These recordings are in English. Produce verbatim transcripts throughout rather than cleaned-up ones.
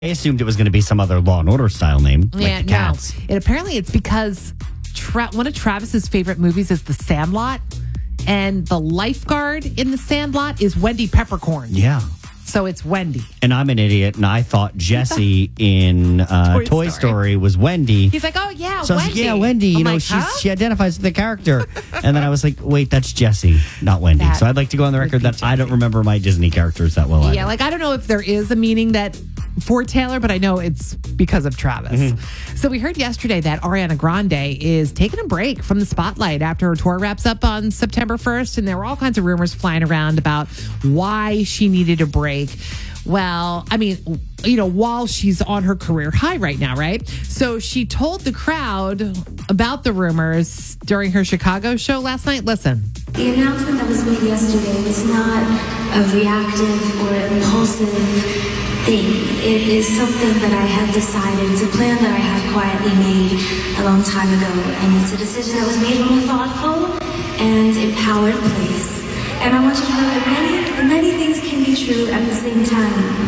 I assumed it was going to be some other Law and Order style name, like Yeah, the Cats. no. It, apparently, it's because Tra- one of Travis's favorite movies is The Sandlot, and the lifeguard in The Sandlot is Wendy Peppercorn. Yeah. So it's Wendy. And I'm an idiot, and I thought Jessie in uh, Toy, Toy Story. Story. was Wendy. He's like, oh, yeah, So I was Wendy. like, yeah, Wendy. You I'm know, like, she's, huh? she identifies with the character. And then I was like, wait, that's Jessie, not Wendy. That So I'd like to go on the would record be that I don't remember my Disney characters that well. Yeah, either. like I don't know if there is a meaning that for Taylor, but I know it's because of Travis. Mm-hmm. So we heard yesterday that Ariana Grande is taking a break from the spotlight after her tour wraps up on September first. And there were all kinds of rumors flying around about why she needed a break. Well, I mean, you know, while she's on her career high right now, right? So she told the crowd about the rumors during her Chicago show last night. Listen. The announcement that was made yesterday was not a reactive or impulsive thing. It is something that I have decided. It's a plan that I have quietly made a long time ago. And it's a decision that was made from a thoughtful and empowered place. And I want you to know that many, many things can be true at the same time.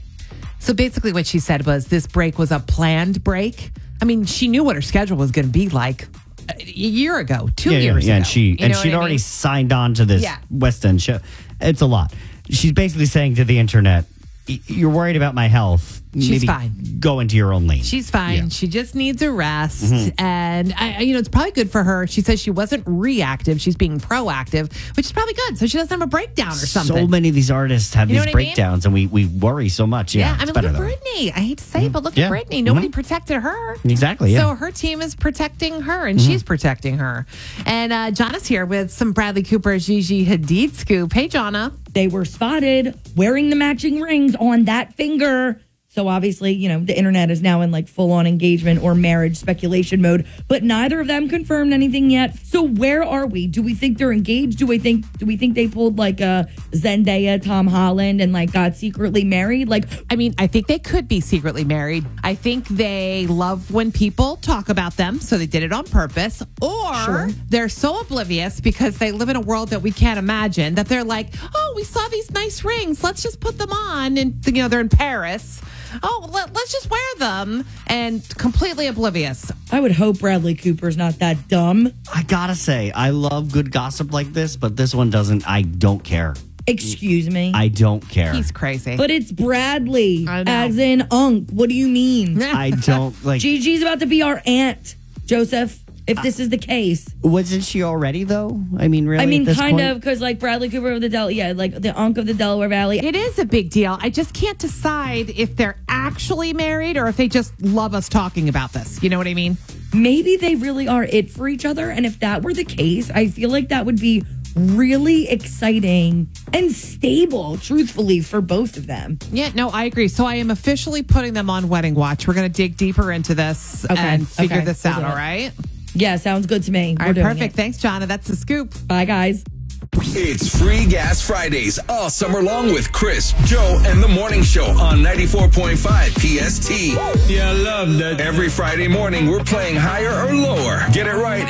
So basically what she said was this break was a planned break. I mean, she knew what her schedule was going to be like a year ago, two yeah, years yeah, ago. and she You and know she'd what I already mean? signed on to this Yeah. West End show. It's a lot. She's basically saying to the internet, "Y- "You're worried about my health. She's Maybe fine. Go into your own lane." She's fine. Yeah. She just needs a rest. Mm-hmm. And, I, I- you know, it's probably good for her. She says she wasn't reactive. She's being proactive, which is probably good. So she doesn't have a breakdown or something. So many of these artists have You know these what I mean? breakdowns, and we, we worry so much. Yeah, Yeah, I it's mean, look better at though. Brittany. I hate to say it, but look Yeah. at Brittany. Nobody Mhm. protected her. Exactly, yeah. So her team is protecting her, and Mm-hmm. she's protecting her. And uh, John is here with some Bradley Cooper, Gigi Hadid scoop. Hey, Jonna. They were spotted wearing the matching rings on that finger. So obviously, you know, the internet is now in like full on engagement or marriage speculation mode, but neither of them confirmed anything yet. So where are we? Do we think they're engaged? Do we think do we think they pulled like a Zendaya, Tom Holland and like got secretly married? Like, I mean, I think they could be secretly married. I think they love when people talk about them, so they did it on purpose. Or Sure. they're so oblivious because they live in a world that we can't imagine that they're like, oh, we saw these nice rings. Let's just put them on. And, you know, they're in Paris. Oh, let, let's just wear them. And completely oblivious. I would hope Bradley Cooper's not that dumb. I gotta say, I love good gossip like this, but this one doesn't. I don't care. Excuse me. I don't care. He's crazy. but it's Bradley, I know. as in Unk. What do you mean? I don't like. Gigi's about to be our aunt, Joseph, if this is the case. Wasn't she already though? I mean, really? I mean, at this kind point? of, because like Bradley Cooper of the Del, yeah, like the Unk of the Delaware Valley. It is a big deal. I just can't decide if they're actually married or if they just love us talking about this. You know what I mean? Maybe they really are it for each other. And if that were the case, I feel like that would be really exciting and stable, truthfully, for both of them. Yeah, no, I agree. So I am officially putting them on Wedding Watch. We're going to dig deeper into this Okay, and figure okay, this we'll out, do all it. right? Yeah, sounds good to me. All We're right, doing perfect. it. Thanks, Jonna. That's the scoop. Bye, guys. It's Free Gas Fridays all summer long with Chris, Joe, and the Morning Show on ninety-four point five P S T. Yeah, I love that. Every Friday morning, we're playing higher or lower. Get it right.